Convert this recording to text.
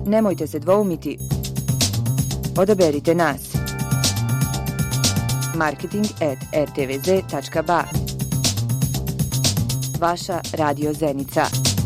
Nemojte se dvoumiti. Odaberite nas. marketing@rtvz.ba. Vaša Radio Zenica.